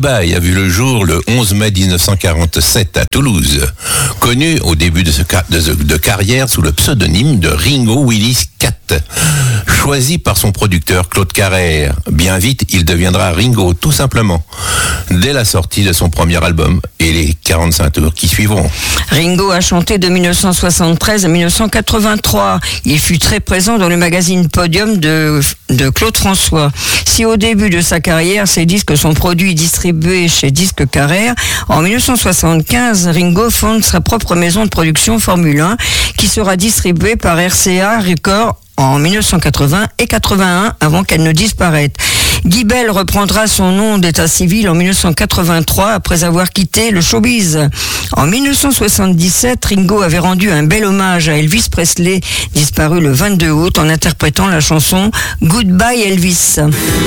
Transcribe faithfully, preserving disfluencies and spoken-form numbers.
Goodbye a vu le jour le onze mai mille neuf cent quarante-sept à Toulouse. Connu au début de, ce ca- de, de carrière sous le pseudonyme de Ringo Willis Cat. Choisi par son producteur Claude Carrère. Bien vite, il deviendra Ringo, tout simplement. Dès la sortie de son premier album et les quarante-cinq tours qui suivront. Ringo a chanté de mille neuf cent soixante-treize à mille neuf cent quatre-vingt-trois. Il fut très présent dans le magazine Podium de, de Claude François. Si au début de sa carrière, ses disques sont produits et distribués chez Disques Carrère, en mille neuf cent soixante-quinze, Ringo fonde sa propre maison de production Formule un qui sera distribuée par R C A Records en mille neuf cent quatre-vingts et quatre-vingt-un avant qu'elle ne disparaisse. Guy Bell reprendra son nom d'état civil en mille neuf cent quatre-vingt-trois après avoir quitté le showbiz. En mille neuf cent soixante-dix-sept, Ringo avait rendu un bel hommage à Elvis Presley, disparu le vingt-deux août en interprétant la chanson Goodbye Elvis.